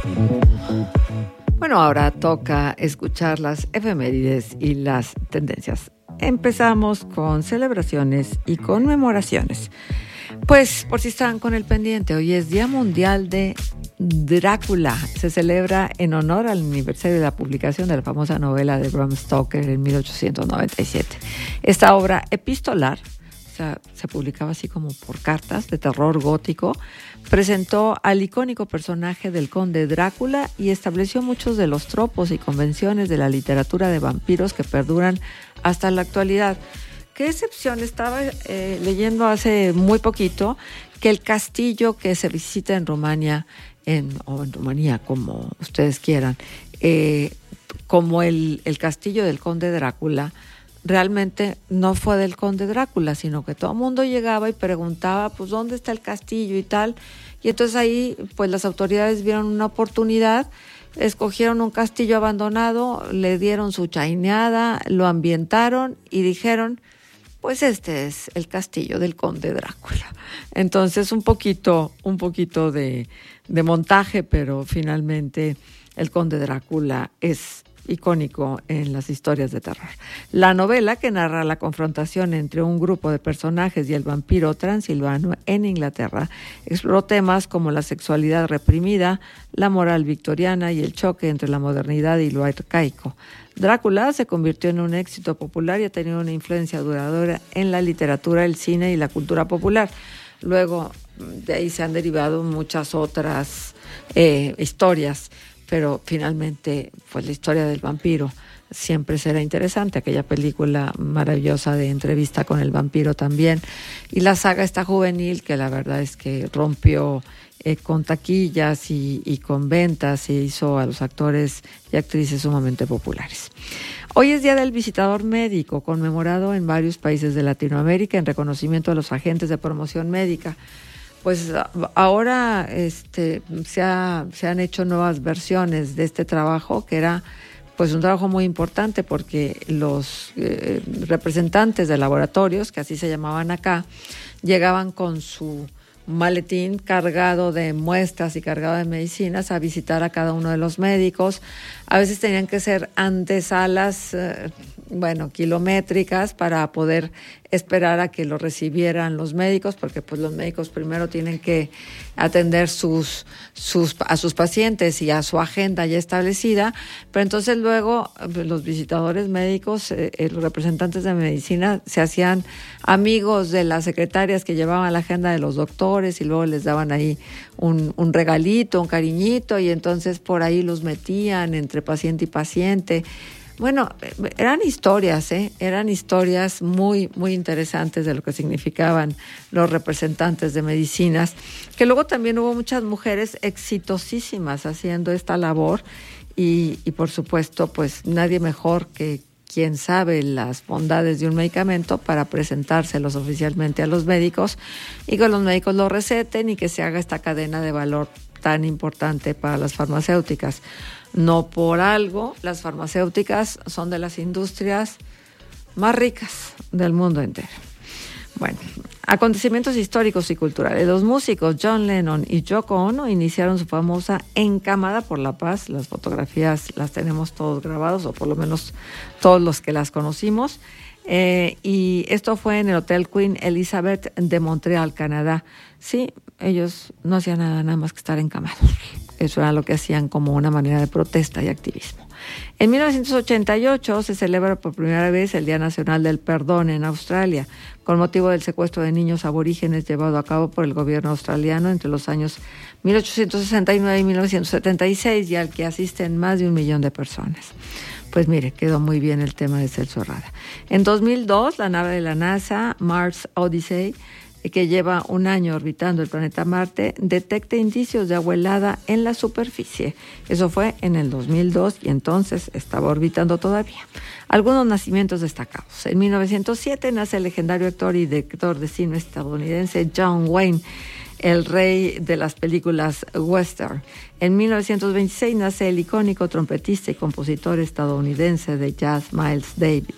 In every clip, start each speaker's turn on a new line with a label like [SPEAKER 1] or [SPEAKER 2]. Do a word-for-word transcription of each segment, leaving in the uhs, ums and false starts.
[SPEAKER 1] Bueno, ahora toca escuchar las efemérides y las tendencias. Empezamos con celebraciones y conmemoraciones. Pues, por si están con el pendiente, hoy es Día Mundial de Drácula. Se celebra en honor al aniversario de la publicación de la famosa novela de Bram Stoker en mil ochocientos noventa y siete. Esta obra epistolar, o sea, se publicaba así como por cartas de terror gótico, presentó al icónico personaje del conde Drácula y estableció muchos de los tropos y convenciones de la literatura de vampiros que perduran hasta la actualidad. ¿Qué excepción? Estaba eh, leyendo hace muy poquito que el castillo que se visita en Rumania, en, o en Rumanía, como ustedes quieran, eh, como el, el castillo del conde Drácula, realmente no fue del conde Drácula, sino que todo el mundo llegaba y preguntaba, pues, ¿dónde está el castillo y tal? Y entonces ahí, pues, las autoridades vieron una oportunidad, escogieron un castillo abandonado, le dieron su chaineada, lo ambientaron y dijeron, pues este es el castillo del conde Drácula. Entonces un poquito, un poquito de, de montaje, pero finalmente el conde Drácula es icónico en las historias de terror. La novela, que narra la confrontación entre un grupo de personajes y el vampiro transilvano en Inglaterra, exploró temas como la sexualidad reprimida, la moral victoriana y el choque entre la modernidad y lo arcaico. Drácula se convirtió en un éxito popular y ha tenido una influencia duradera en la literatura, el cine y la cultura popular. Luego, de ahí se han derivado muchas otras eh, historias, pero finalmente, pues la historia del vampiro siempre será interesante. Aquella película maravillosa de Entrevista con el vampiro también. Y la saga esta juvenil, que la verdad es que rompió eh, con taquillas y, y con ventas e hizo a los actores y actrices sumamente populares. Hoy es Día del Visitador Médico, conmemorado en varios países de Latinoamérica en reconocimiento a los agentes de promoción médica. Pues ahora este, se, ha, se han hecho nuevas versiones de este trabajo, que era pues un trabajo muy importante porque los eh, representantes de laboratorios, que así se llamaban acá, llegaban con su maletín cargado de muestras y cargado de medicinas a visitar a cada uno de los médicos. A veces tenían que ser antesalas, eh, bueno, kilométricas para poder esperar a que lo recibieran los médicos, porque pues los médicos primero tienen que atender sus, sus, a sus pacientes y a su agenda ya establecida, pero entonces luego los visitadores médicos, eh, los representantes de medicina se hacían amigos de las secretarias que llevaban la agenda de los doctores y luego les daban ahí un, un regalito, un cariñito, y entonces por ahí los metían entre paciente y paciente. Bueno, eran historias, ¿eh? Eran historias muy, muy interesantes de lo que significaban los representantes de medicinas, que luego también hubo muchas mujeres exitosísimas haciendo esta labor y, y por supuesto, pues nadie mejor que quien sabe las bondades de un medicamento para presentárselos oficialmente a los médicos y que los médicos lo receten y que se haga esta cadena de valor tan importante para las farmacéuticas. No por algo, las farmacéuticas son de las industrias más ricas del mundo entero. Bueno, acontecimientos históricos y culturales. Los músicos John Lennon y Yoko Ono iniciaron su famosa Encamada por la Paz. Las fotografías las tenemos todos grabados, o por lo menos todos los que las conocimos. Eh, y esto fue en el Hotel Queen Elizabeth de Montreal, Canadá. Sí, ellos no hacían nada, nada más que estar encamados. Eso era lo que hacían como una manera de protesta y activismo. En mil novecientos ochenta y ocho se celebra por primera vez el Día Nacional del Perdón en Australia, con motivo del secuestro de niños aborígenes llevado a cabo por el gobierno australiano entre los años mil ochocientos sesenta y nueve y mil novecientos setenta y seis, y al que asisten más de un millón de personas. Pues mire, quedó muy bien el tema de Celso Rada. En dos mil dos, la nave de la NASA, Mars Odyssey, que lleva un año orbitando el planeta Marte, detecta indicios de agua helada en la superficie. Eso fue en el dos mil dos y entonces estaba orbitando todavía. Algunos nacimientos destacados. En mil novecientos siete nace el legendario actor y director de cine estadounidense John Wayne, el rey de las películas western. En mil novecientos veintiséis nace el icónico trompetista y compositor estadounidense de jazz Miles Davis.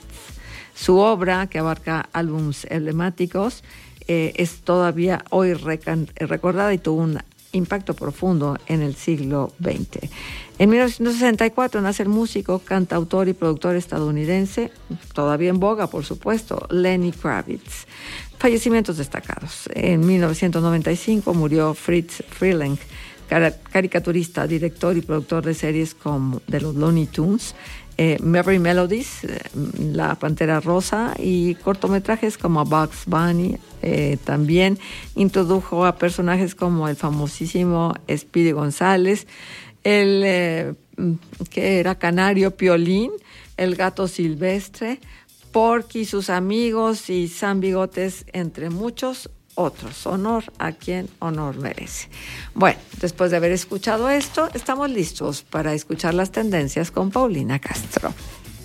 [SPEAKER 1] Su obra, que abarca álbumes emblemáticos, Eh, es todavía hoy recan- recordada y tuvo un impacto profundo en el siglo veinte. En mil novecientos sesenta y cuatro nace el músico, cantautor y productor estadounidense, todavía en boga, por supuesto, Lenny Kravitz. Fallecimientos destacados. En mil novecientos noventa y cinco murió Fritz Freleng, caricaturista, director y productor de series como de los Looney Tunes, eh, Merry Melodies, eh, La Pantera Rosa y cortometrajes como Bugs Bunny. Eh, también introdujo a personajes como el famosísimo Speedy González, el eh, que era canario Piolín, el gato silvestre, Porky, sus amigos y San Bigotes, entre muchos otros. Honor a quien honor merece. Bueno, después de haber escuchado esto, estamos listos para escuchar las tendencias con Paulina Castro.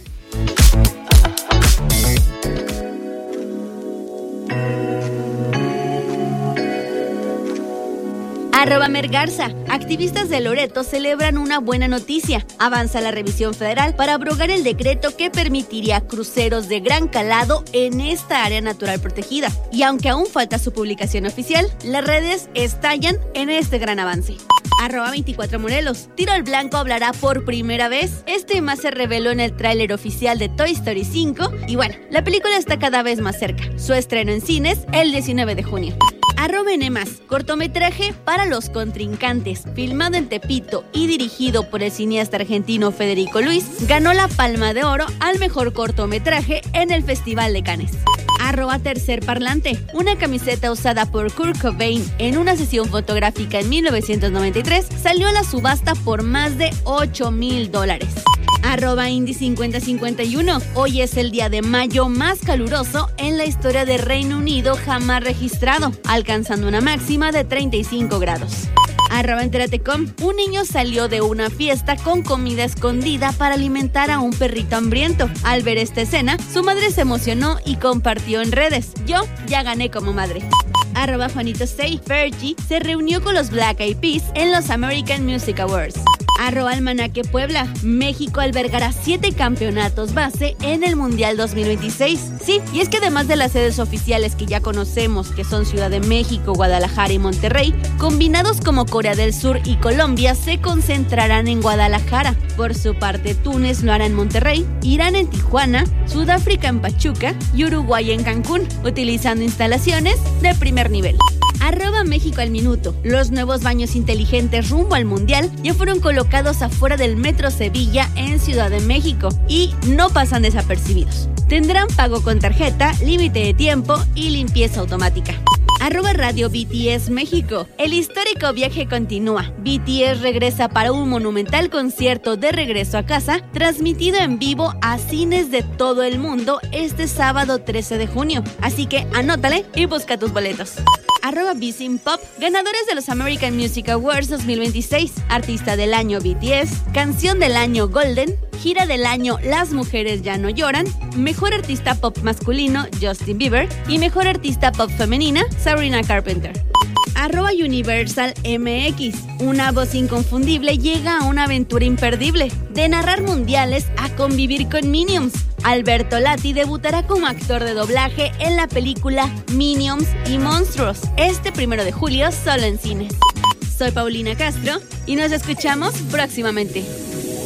[SPEAKER 2] Arroba Mergarza. Activistas de Loreto celebran una buena noticia. Avanza la revisión federal para abrogar el decreto que permitiría cruceros de gran calado en esta área natural protegida. Y aunque aún falta su publicación oficial, las redes estallan en este gran avance. Arroba veinticuatro Morelos. Tiro al Blanco hablará por primera vez. Este tema se reveló en el tráiler oficial de Toy Story cinco. Y bueno, la película está cada vez más cerca. Su estreno en cines el diecinueve de junio. Arroba Enemas, cortometraje para los contrincantes, filmado en Tepito y dirigido por el cineasta argentino Federico Luis, ganó la Palma de Oro al mejor cortometraje en el Festival de Cannes. Arroba Tercer Parlante, una camiseta usada por Kurt Cobain en una sesión fotográfica en mil novecientos noventa y tres salió a la subasta por más de ocho mil dólares. Arroba Indy cincuenta cincuenta y uno. Hoy es el día de mayo más caluroso en la historia de Reino Unido jamás registrado, alcanzando una máxima de treinta y cinco grados. Arroba Enteratecom. Un niño salió de una fiesta con comida escondida para alimentar a un perrito hambriento. Al ver esta escena, su madre se emocionó y compartió en redes: yo ya gané como madre. Arroba Juanito Stay. Fergie se reunió con los Black Eyed Peas en los American Music Awards. Arroba Almanaque Puebla. México albergará siete campeonatos base en el Mundial dos mil veintiséis. Sí, y es que además de las sedes oficiales que ya conocemos, que son Ciudad de México, Guadalajara y Monterrey, combinados como Corea del Sur y Colombia se concentrarán en Guadalajara. Por su parte, Túnez lo hará en Monterrey, Irán en Tijuana, Sudáfrica en Pachuca y Uruguay en Cancún, utilizando instalaciones de primer nivel. Arroba México al minuto. Los nuevos baños inteligentes rumbo al Mundial ya fueron colocados afuera del Metro Sevilla en Ciudad de México y no pasan desapercibidos. Tendrán pago con tarjeta, límite de tiempo y limpieza automática. Arroba Radio B T S México. El histórico viaje continúa. B T S regresa para un monumental concierto de regreso a casa, transmitido en vivo a cines de todo el mundo este sábado trece de junio. Así que anótale y busca tus boletos. Arroba Bisim Pop. Ganadores de los American Music Awards dos mil veintiséis. Artista del año B T S. Canción del año Golden. Gira del año Las Mujeres Ya No Lloran. Mejor artista pop masculino Justin Bieber. Y mejor artista pop femenina Sabrina Carpenter. Arroba Universal M X. Una voz inconfundible llega a una aventura imperdible. De narrar mundiales a convivir con Minions. Alberto Lati debutará como actor de doblaje en la película Minions y Monstruos, este primero de julio solo en cines. Soy Paulina Castro y nos escuchamos próximamente.